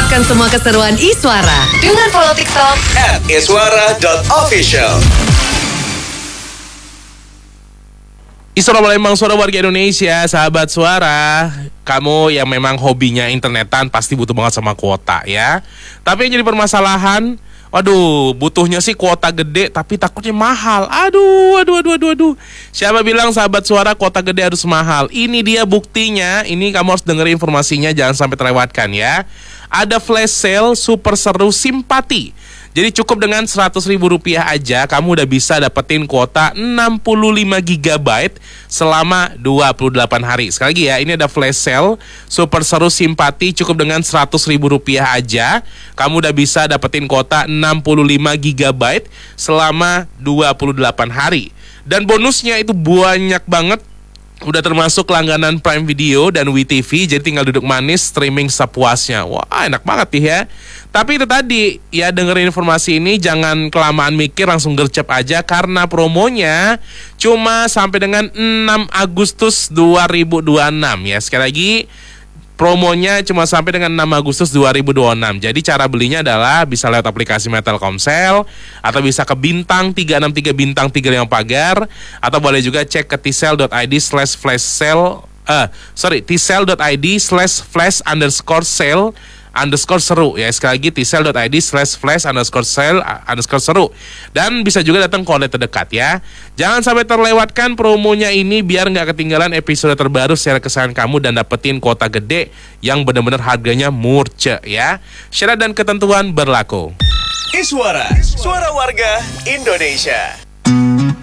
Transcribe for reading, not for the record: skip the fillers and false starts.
Dapatkan semua keseruan Iswara dengan follow TikTok @iswara.official. Iswara Palembang, suara warga Indonesia. Sahabat Suara, kamu yang memang hobinya internetan pasti butuh banget sama kuota ya. Tapi yang jadi permasalahan, waduh, butuhnya sih kuota gede tapi takutnya mahal. Aduh. Siapa bilang sahabat Suara kuota gede harus mahal? Ini dia buktinya. Ini kamu harus dengerin informasinya, jangan sampai terlewatkan ya. Ada flash sale super seru simpati. Jadi cukup dengan Rp100.000 aja, kamu udah bisa dapetin kuota 65 GB selama 28 hari. Sekali lagi ya, ini ada flash sale super seru simpati, cukup dengan Rp100.000 aja, kamu udah bisa dapetin kuota 65 GB selama 28 hari. Dan bonusnya itu banyak banget. Udah termasuk langganan Prime Video dan WeTV, jadi tinggal duduk manis streaming sepuasnya. Wah, enak banget nih ya. Tapi itu tadi, ya dengerin informasi ini, jangan kelamaan mikir, langsung gercep aja. Karena promonya cuma sampai dengan 6 Agustus 2026 ya. Sekali lagi, promonya cuma sampai dengan 6 Agustus 2026. Jadi cara belinya adalah bisa lewat aplikasi Telkomsel, atau bisa ke bintang 363 bintang 35 pagar, atau boleh juga cek ke tsel.id/flash_sale_seru ya. Sekali lagi tsel.id/flash_sale_seru. Dan bisa juga datang ke outlet terdekat ya. Jangan sampai terlewatkan promonya ini, biar nggak ketinggalan episode terbaru serial kesayangan kamu dan dapetin kuota gede yang benar-benar harganya murce ya. Syarat dan ketentuan berlaku. Iswara, suara warga Indonesia.